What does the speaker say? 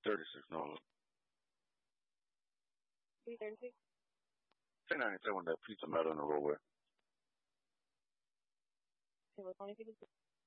336 North. 336? 1097 with that pizza metal in the roadway. Okay, what's 2056?